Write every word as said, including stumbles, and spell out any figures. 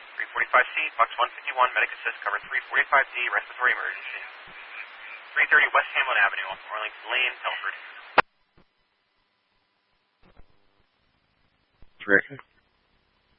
three forty-five C, Fox one fifty-one, medic assist, cover three forty-five D, respiratory emergency. three thirty West Hamlin Avenue, Arlington Lane, Telford. Rick.